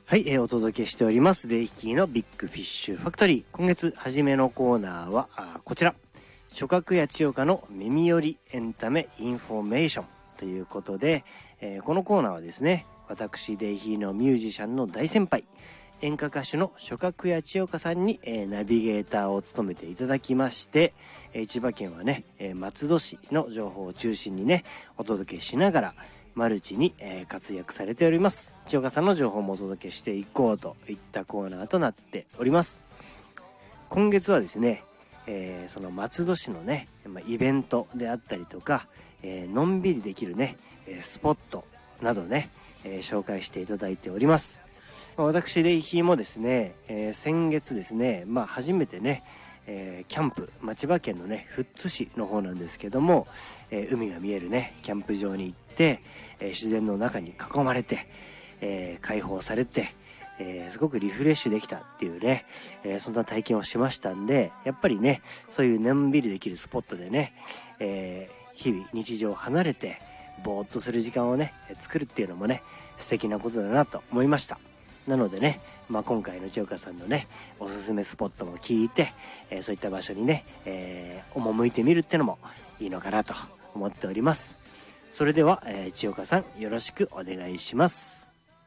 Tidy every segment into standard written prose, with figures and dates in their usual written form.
はい、お届けしておりますデイヒキーのビッグフィッシュファクトリー。今月初めのコーナーはこちら、諸角谷千代香の耳寄りエンタメインフォメーションということで、このコーナーはですね、私デイヒーのミュージシャンの大先輩、演歌歌手の諸角谷千代香さんに、ナビゲーターを務めていただきまして、千葉県はね、松戸市の情報を中心にねお届けしながらマルチに、活躍されております千代香さんの情報もお届けしていこうといったコーナーとなっております。今月はですね、その松戸市のね、イベントであったりとか、のんびりできるねスポットなどね、紹介していただいております。私レイヒーもですね、先月ですね、初めてね、キャンプ、千葉県のね富津市の方なんですけども、海が見えるねキャンプ場に行って、自然の中に囲まれて、解放されて、すごくリフレッシュできたっていうね、そんな体験をしましたんで、やっぱりねそういうのんびりできるスポットでね、日々日常を離れてぼーっとする時間をね作るっていうのもね素敵なことだなと思いました。なのでね、今回の千代香さんのねおすすめスポットも聞いて、そういった場所にね、赴いてみるってのもいいのかなと思っております。それでは、千代香さんよろしくお願いします。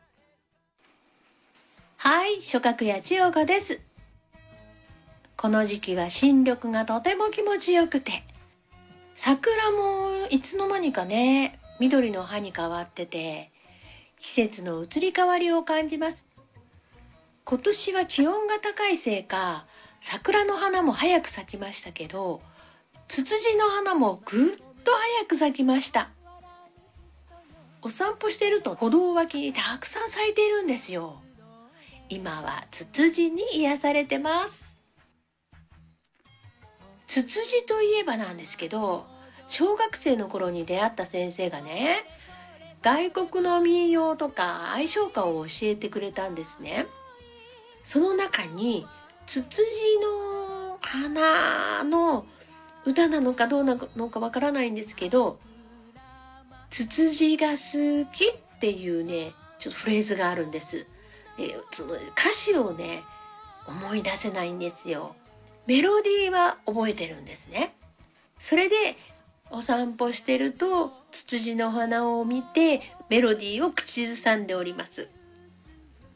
はい、諸角谷千代香です。この時期は新緑がとても気持ちよくて、桜もいつの間にかね緑の葉に変わってて、季節の移り変わりを感じます。今年は気温が高いせいか、桜の花も早く咲きましたけど、ツツジの花もぐっと早く咲きました。お散歩してると歩道脇にたくさん咲いているんですよ。今はツツジに癒されてます。ツツジといえばなんですけど、小学生の頃に出会った先生がね、外国の民謡とか愛称歌を教えてくれたんですね。その中にツツジの花の歌なのかどうなのかわからないんですけど、ツツジが好きっていうねちょっとフレーズがあるんです。その歌詞をね思い出せないんですよ。メロディーは覚えてるんですね。それでお散歩してるとツツジの花を見てメロディーを口ずさんでおります。